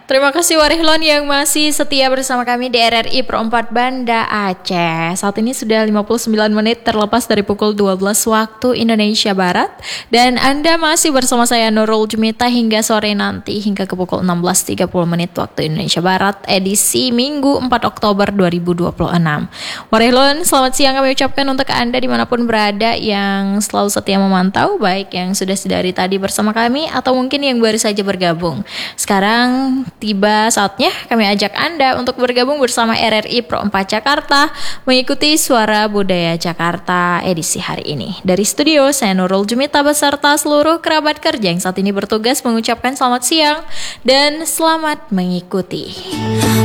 Terima kasih Warihlon yang masih setia bersama kami di RRI Pro 4 Banda Aceh. Saat ini sudah 59 menit terlepas dari pukul 12 waktu Indonesia Barat. Dan Anda masih bersama saya Nurul Jumita hingga sore nanti, hingga ke pukul 16.30 menit waktu Indonesia Barat, edisi Minggu 4 Oktober 2026. Warihlon, selamat siang kami ucapkan untuk Anda dimanapun berada yang selalu setia memantau, baik yang sudah dari tadi bersama kami atau mungkin yang baru saja bergabung. Sekarang tiba saatnya kami ajak Anda untuk bergabung bersama RRI Pro 4 Jakarta mengikuti Suara Budaya Jakarta edisi hari ini. Dari studio, saya Nurul Jumita beserta seluruh kerabat kerja yang saat ini bertugas mengucapkan selamat siang dan selamat mengikuti.